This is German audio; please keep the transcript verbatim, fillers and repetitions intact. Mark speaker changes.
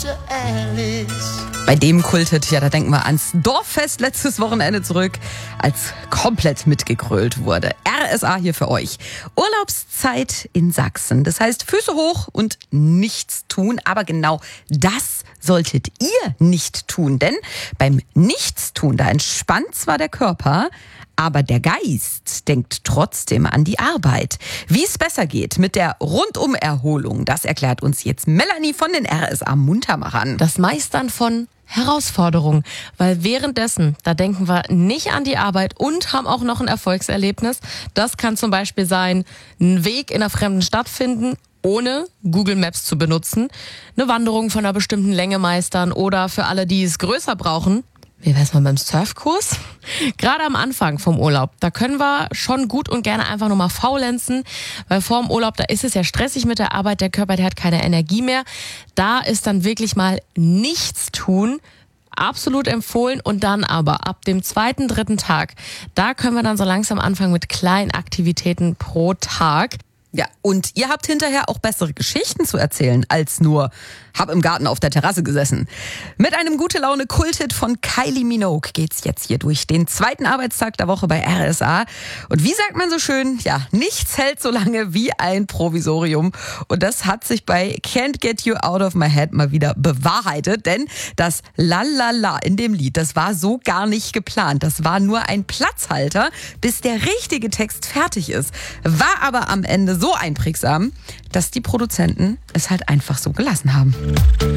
Speaker 1: Bei dem Kulthit, ja, da denken wir ans Dorffest letztes Wochenende zurück, als komplett mitgegrölt wurde. R S A hier für euch. Urlaubszeit in Sachsen. Das heißt, Füße hoch und nichts tun. Aber genau das solltet ihr nicht tun. Denn beim Nichtstun, da entspannt zwar der Körper, aber der Geist denkt trotzdem an die Arbeit. Wie es besser geht mit der Rundum-Erholung, das erklärt uns jetzt Melanie von den R S A Muntermachern.
Speaker 2: Das Meistern von Herausforderungen, weil währenddessen, da denken wir nicht an die Arbeit und haben auch noch ein Erfolgserlebnis. Das kann zum Beispiel sein, einen Weg in einer fremden Stadt finden, ohne Google Maps zu benutzen, eine Wanderung von einer bestimmten Länge meistern oder für alle, die es größer brauchen, wie wär's mal beim Surfkurs? Gerade am Anfang vom Urlaub, da können wir schon gut und gerne einfach nur mal faulenzen, weil vor dem Urlaub, da ist es ja stressig mit der Arbeit, der Körper, der hat keine Energie mehr. Da ist dann wirklich mal nichts tun, absolut empfohlen. Und dann aber ab dem zweiten, dritten Tag, da können wir dann so langsam anfangen mit kleinen Aktivitäten pro Tag.
Speaker 1: Ja, und ihr habt hinterher auch bessere Geschichten zu erzählen, als nur hab im Garten auf der Terrasse gesessen. Mit einem Gute-Laune-Kulthit von Kylie Minogue geht's jetzt hier durch den zweiten Arbeitstag der Woche bei R S A. Und wie sagt man so schön, ja, nichts hält so lange wie ein Provisorium. Und das hat sich bei Can't Get You Out of My Head mal wieder bewahrheitet. Denn das Lalala in dem Lied, das war so gar nicht geplant. Das war nur ein Platzhalter, bis der richtige Text fertig ist. War aber am Ende so einprägsam, dass die Produzenten es halt einfach so gelassen haben.